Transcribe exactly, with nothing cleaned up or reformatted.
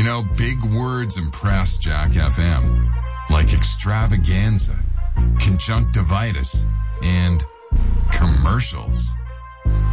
know, big words impress Jack F M, like extravaganza, conjunctivitis, and commercials.